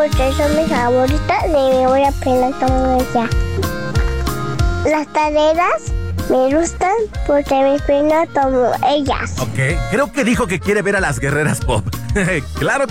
porque son mis favoritas y me voy a aprender todo ya. Las tareas me gustan porque me peinan como ellas. Ok, creo que dijo que quiere ver a las guerreras pop. Claro